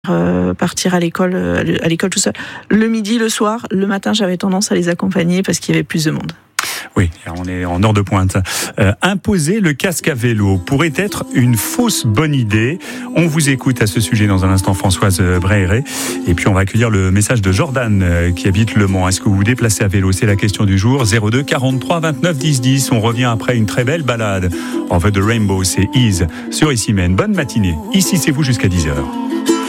partir à l'école tout seul. Le midi, le soir, le matin, j'avais tendance à les accompagner parce qu'il y avait plus de monde. Oui, on est en heure de pointe. Imposer le casque à vélo pourrait être une fausse bonne idée. On vous écoute à ce sujet dans un instant, Françoise Bréré. Et puis on va accueillir le message de Jordan qui habite Le Mans. Est-ce que vous vous déplacez à vélo? C'est la question du jour. 02 43 29 10 10. On revient après une très belle balade. Over the Rainbow, c'est Ease sur Ici Mène. Bonne matinée. Ici, c'est vous jusqu'à 10h.